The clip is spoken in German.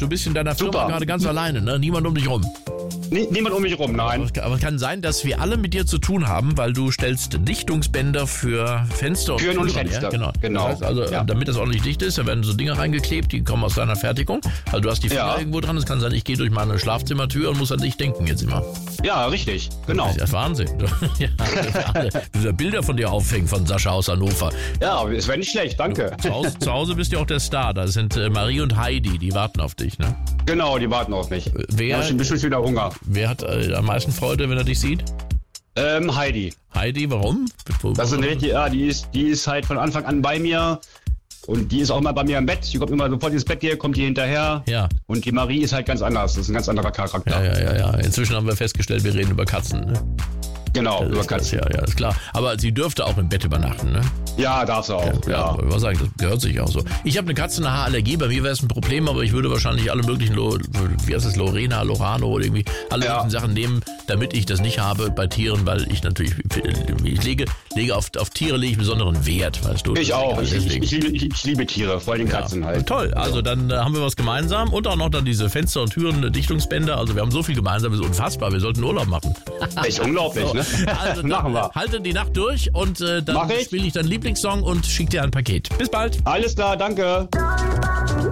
du bist in deiner Firma gerade ganz alleine, ne? Niemand um dich rum. Niemand um mich rum, nein. Aber es kann sein, dass wir alle mit dir zu tun haben, weil du stellst Dichtungsbänder für Fenster und Türen und Türen, Fenster. Ja? Genau. Das heißt also, Ja. damit das ordentlich dicht ist, da werden so Dinge reingeklebt, die kommen aus deiner Fertigung. Also du hast die Finger Ja. irgendwo dran. Es kann sein, ich gehe durch meine Schlafzimmertür und muss an dich denken jetzt immer. Ja, richtig, genau. Das ist ja Wahnsinn. Ja, diese Bilder von dir aufhängen von Sascha aus Hannover. Ja, es wäre nicht schlecht, danke. Zu Hause bist du auch der Star. Da sind Marie und Heidi, die warten auf dich, ne? Genau, die warten auf mich. Wer- Da ist ein bisschen wieder Hunger. Wer hat am meisten Freude, wenn er dich sieht? Heidi. Heidi, warum? Das ist eine richtige, ja, die ist halt von Anfang an bei mir. Und die ist auch immer bei mir im Bett. Die kommt immer sofort ins Bett hier, kommt die hinterher. Ja. Und die Marie ist halt ganz anders. Das ist ein ganz anderer Charakter. Ja. Inzwischen haben wir festgestellt, wir reden über Katzen. Ne? Genau, über Katzen. Ja, ist klar. Aber sie dürfte auch im Bett übernachten, ne? Ja, darf sie auch. Ja. Was sag ich, das gehört sich auch so. Ich habe eine Katzenhaarallergie, bei mir wäre es ein Problem, aber ich würde wahrscheinlich alle möglichen, Lorena, Lorano oder irgendwie alle möglichen Sachen nehmen, damit ich das nicht habe bei Tieren, weil ich natürlich, ich lege auf Tiere lege ich besonderen Wert, weißt du. Ich auch. Deswegen. Ich liebe Tiere, vor allem Katzen halt. Toll, also dann haben wir was gemeinsam und auch noch dann diese Fenster- und Türen-Dichtungsbänder. Also wir haben so viel gemeinsam, das ist unfassbar. Wir sollten Urlaub machen. Echt unglaublich, ne? Also Machen wir. Halte die Nacht durch und dann Mach ich. spiele ich deinen Lieblingssong und schick dir ein Paket. Bis bald. Alles klar, danke.